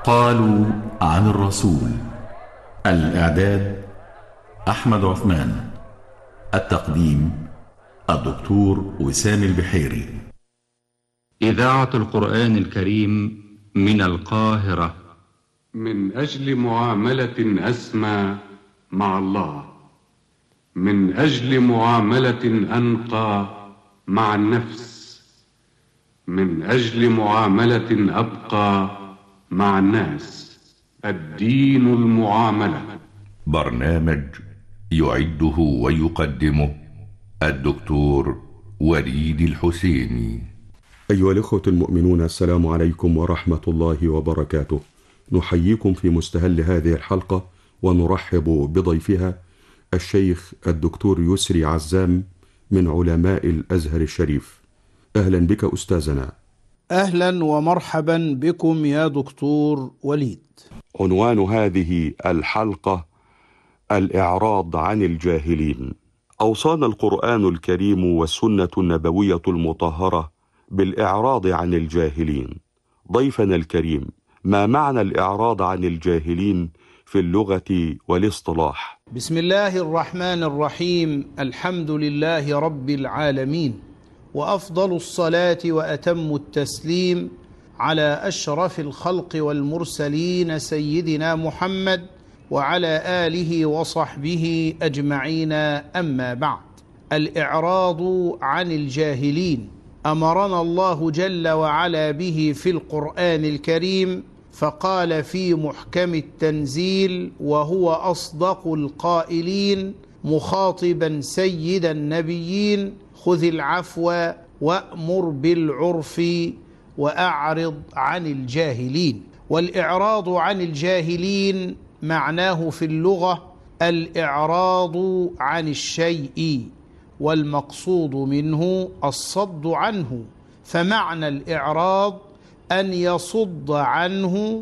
قالوا عن الرسول. الإعداد أحمد عثمان. التقديم الدكتور وسام البحيري. إذاعة القرآن الكريم من القاهرة. من أجل معاملة أسمى مع الله، من أجل معاملة أنقى مع النفس، من أجل معاملة أبقى مع الناس. الدين المعاملة. برنامج يعده ويقدمه الدكتور وليد الحسيني. أيها الإخوة المؤمنون، السلام عليكم ورحمة الله وبركاته. نحييكم في مستهل هذه الحلقة ونرحب بضيفها الشيخ الدكتور يسري عزام من علماء الأزهر الشريف. أهلا بك أستاذنا. أهلا ومرحبا بكم يا دكتور وليد. عنوان هذه الحلقة الإعراض عن الجاهلين. أوصانا القرآن الكريم والسنة النبوية المطهرة بالإعراض عن الجاهلين. ضيفنا الكريم، ما معنى الإعراض عن الجاهلين في اللغة والاصطلاح؟ بسم الله الرحمن الرحيم. الحمد لله رب العالمين، وأفضل الصلاة وأتم التسليم على أشرف الخلق والمرسلين سيدنا محمد وعلى آله وصحبه أجمعين. أما بعد، الإعراض عن الجاهلين أمرنا الله جل وعلا به في القرآن الكريم، فقال في محكم التنزيل وهو أصدق القائلين مخاطبا سيد النبيين: خذ العفو وأمر بالعرف وأعرض عن الجاهلين. والإعراض عن الجاهلين معناه في اللغة الإعراض عن الشيء، والمقصود منه الصد عنه. فمعنى الإعراض أن يصد عنه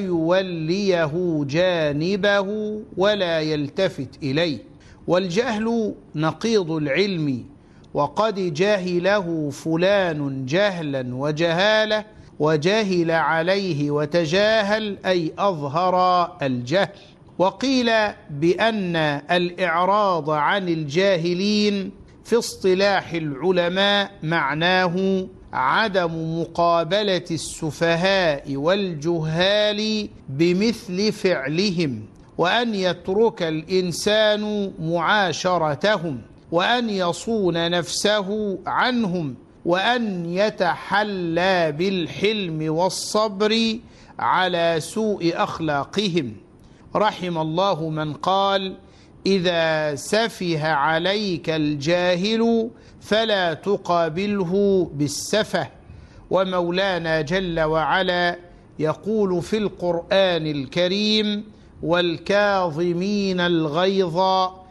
ويوليه جانبه ولا يلتفت إليه. والجهل نقيض العلم، وقد جهله فلان جهلا وجهالة، وجهل عليه وتجاهل أي أظهر الجهل. وقيل بأن الإعراض عن الجاهلين في اصطلاح العلماء معناه عدم مقابلة السفهاء والجهال بمثل فعلهم، وأن يترك الإنسان معاشرتهم، وأن يصون نفسه عنهم، وأن يتحلى بالحلم والصبر على سوء أخلاقهم. رحم الله من قال: إذا سفه عليك الجاهل فلا تقابله بالسفه. ومولانا جل وعلا يقول في القرآن الكريم: والكاظمين الغيظ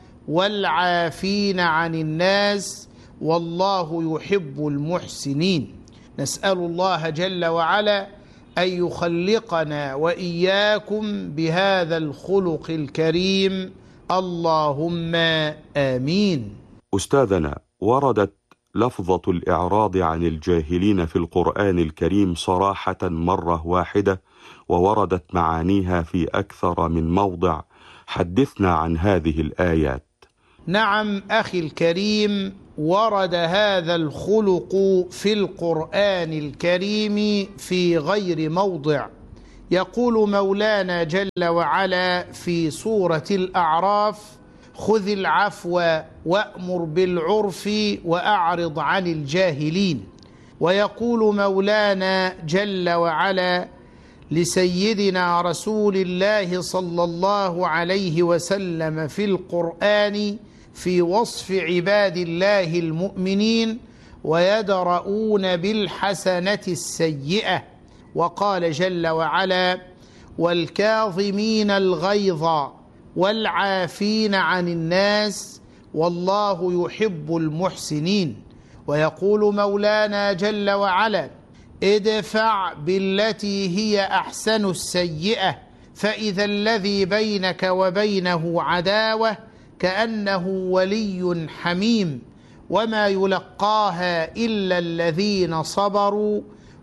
والعافين عن الناس والله يحب المحسنين. نسأل الله جل وعلا أن يخلقنا وإياكم بهذا الخلق الكريم، اللهم آمين. أستاذنا، وردت لفظة الإعراض عن الجاهلين في القرآن الكريم صراحة مرة واحدة، ووردت معانيها في أكثر من موضع. حدثنا عن هذه الآيات. نعم أخي الكريم، ورد هذا الخلق في القرآن الكريم في غير موضع. يقول مولانا جل وعلا في سورة الأعراف: خذ العفو وأمر بالعرف وأعرض عن الجاهلين. ويقول مولانا جل وعلا لسيدنا رسول الله صلى الله عليه وسلم في القرآن في وصف عباد الله المؤمنين: ويدرؤون بالحسنة السيئة. وقال جل وعلا: والكاظمين الغيظ والعافين عن الناس والله يحب المحسنين. ويقول مولانا جل وعلا: ادفع بالتي هي أحسن السيئة فإذا الذي بينك وبينه عداوة كأنه ولي حميم، وما يلقاها إلا الذين صبروا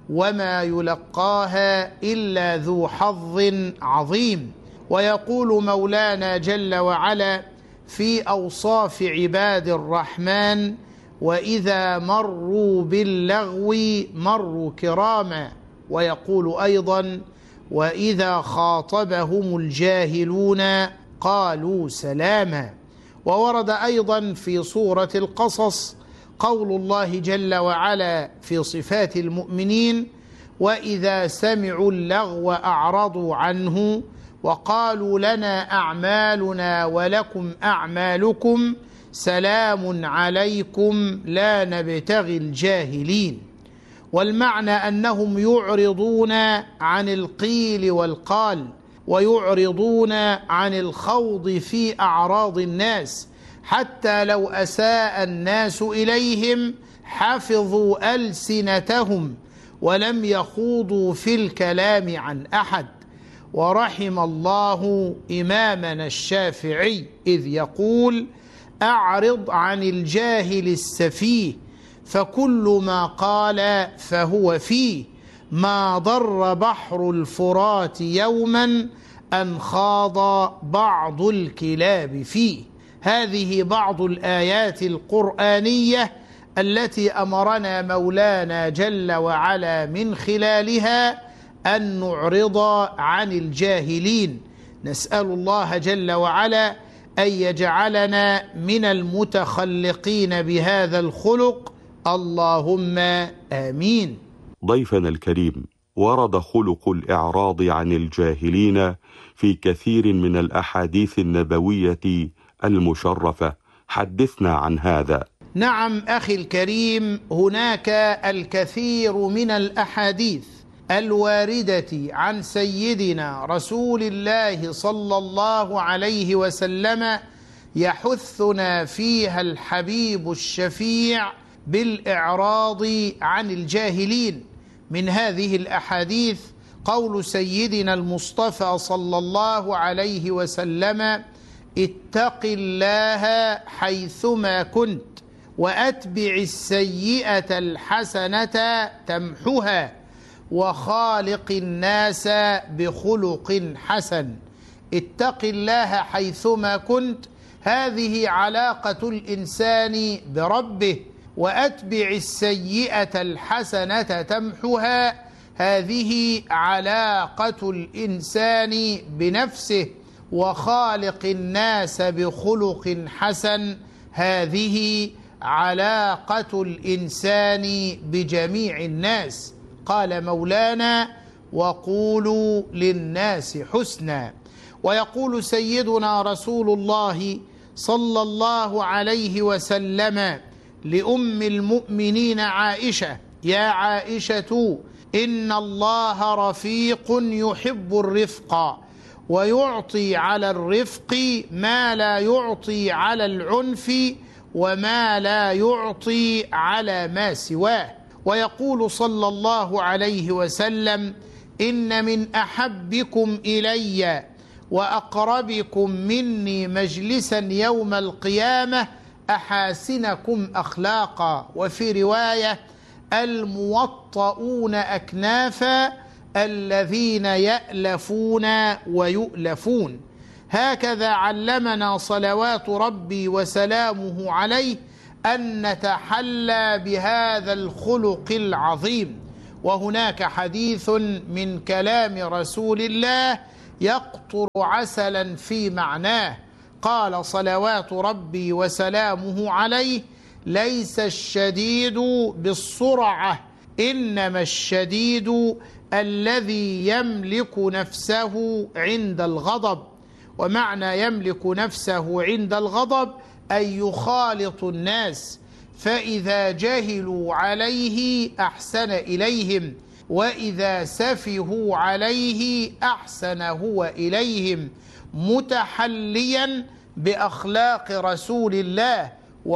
وما يلقاها إلا ذو حظ عظيم. ويقول مولانا جل وعلا في أوصاف عباد الرحمن: وإذا مروا باللغو مروا كراما. ويقول أيضا: وإذا خاطبهم الجاهلون قالوا سلاما. وورد أيضا في سورة القصص قول الله جل وعلا في صفات المؤمنين: وإذا سمعوا اللغو أعرضوا عنه وقالوا لنا أعمالنا ولكم أعمالكم سلام عليكم لا نبتغي الجاهلين. والمعنى أنهم يعرضون عن القيل والقال، ويعرضون عن الخوض في أعراض الناس، حتى لو أساء الناس إليهم حفظوا ألسنتهم ولم يخوضوا في الكلام عن أحد. ورحم الله إمامنا الشافعي إذ يقول: أعرض عن الجاهل السفيه فكل ما قال فهو فيه، ما ضر بحر الفرات يوما أن خاض بعض الكلاب فيه. هذه بعض الآيات القرآنية التي أمرنا مولانا جل وعلا من خلالها أن نعرض عن الجاهلين. نسأل الله جل وعلا أن يجعلنا من المتخلقين بهذا الخلق، اللهم آمين. ضيفنا الكريم، ورد خلق الإعراض عن الجاهلين في كثير من الأحاديث النبوية المشرفة، حدثنا عن هذا. نعم أخي الكريم، هناك الكثير من الأحاديث الواردة عن سيدنا رسول الله صلى الله عليه وسلم يحثنا فيها الحبيب الشفيع بالإعراض عن الجاهلين. من هذه الأحاديث قول سيدنا المصطفى صلى الله عليه وسلم: اتق الله حيثما كنت وأتبع السيئة الحسنة تمحها وخالق الناس بخلق حسن. اتق الله حيثما كنت، هذه علاقة الإنسان بربه، وأتبع السيئة الحسنة تمحها، هذه علاقة الإنسان بنفسه، وخالق الناس بخلق حسن، هذه علاقة الإنسان بجميع الناس. قال مولانا: وقولوا للناس حسنا. ويقول سيدنا رسول الله صلى الله عليه وسلم لأم المؤمنين عائشة: يا عائشة، إن الله رفيق يحب الرفق، ويعطي على الرفق ما لا يعطي على العنف وما لا يعطي على ما سواه. ويقول صلى الله عليه وسلم: إن من أحبكم إلي وأقربكم مني مجلسا يوم القيامة أحاسنكم أخلاقا. وفي رواية: الموطؤون أكنافا، الذين يألفون ويؤلفون. هكذا علمنا صلوات ربي وسلامه عليه أن نتحلى بهذا الخلق العظيم. وهناك حديث من كلام رسول الله يقطر عسلا في معناه. قال صلوات ربي وسلامه عليه: ليس الشديد بالسرعة، إنما الشديد الذي يملك نفسه عند الغضب. ومعنى يملك نفسه عند الغضب أن يخالط الناس، فإذا جهلوا عليه أحسن إليهم، وإذا سفهوا عليه أحسن هو إليهم، متحليا بأخلاق رسول الله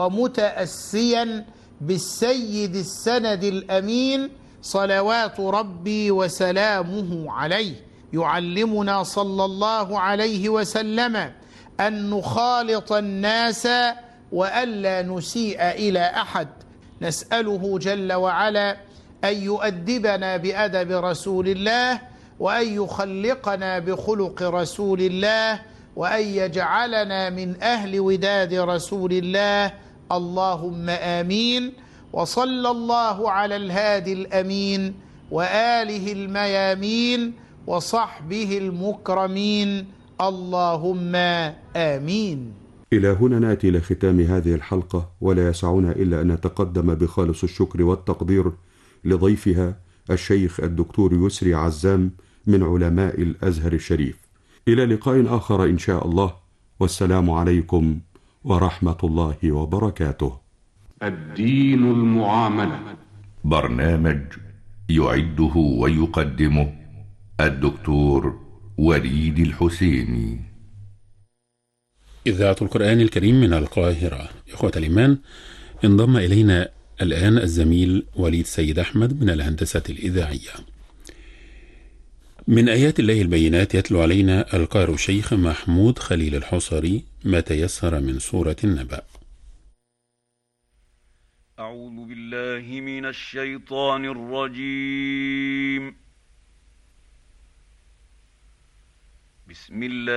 ومتأسيا بالسيد السند الأمين صلوات ربي وسلامه عليه. يعلمنا صلى الله عليه وسلم أن نخالط الناس وألا نسيء إلى أحد. نسأله جل وعلا أن يؤدبنا بأدب رسول الله، وأن يخلقنا بخلق رسول الله، وأن يجعلنا من أهل وداد رسول الله. اللهم آمين. وصلى الله على الهادي الأمين وآله الميامين وصحبه المكرمين. اللهم آمين. إلى هنا نأتي لختام هذه الحلقة، ولا يسعنا إلا أن نتقدم بخالص الشكر والتقدير لضيفها الشيخ الدكتور يسري عزام من علماء الأزهر الشريف. إلى لقاء آخر إن شاء الله، والسلام عليكم ورحمة الله وبركاته. الدين المعاملة، برنامج يعده ويقدمه الدكتور وليد الحسيني. إذاعة القرآن الكريم من القاهرة. إخوة الإيمان، انضم إلينا الآن الزميل وليد سيد أحمد من الهندسة الإذاعية. من آيات الله البينات يتلو علينا القارئ الشيخ محمود خليل الحصري ما تيسر من سورة النبأ. أعوذ بالله من الشيطان الرجيم. بسم الله